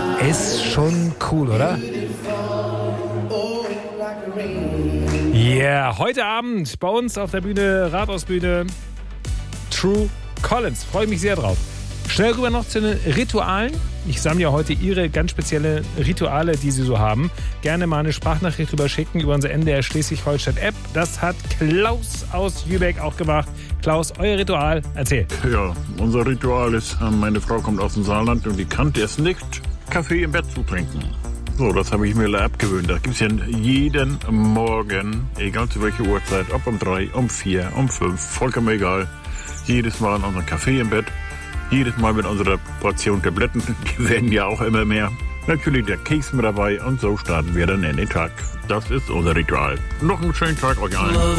Ist schon cool, oder? Yeah, heute Abend bei uns auf der Bühne, Rathausbühne, True Collins. Freue mich sehr drauf. Schnell rüber noch zu den Ritualen. Ich sammle ja heute Ihre ganz spezielle Rituale, die Sie so haben. Gerne mal eine Sprachnachricht rüber schicken über unsere NDR Schleswig-Holstein-App. Das hat Klaus aus Jübeck auch gemacht. Klaus, euer Ritual, erzähl. Ja, unser Ritual ist, meine Frau kommt aus dem Saarland und die kannte es nicht, Kaffee im Bett zu trinken. So, das habe ich mir abgewöhnt. Das gibt es ja jeden Morgen, egal zu welcher Uhrzeit, ob um 3, um 4, um 5, vollkommen egal. Jedes Mal unseren Kaffee im Bett. Jedes Mal mit unserer Portion Tabletten, die werden ja auch immer mehr. Natürlich der Keks mit dabei und so starten wir dann in den Tag. Das ist unser Ritual. Noch einen schönen Tag euch allen.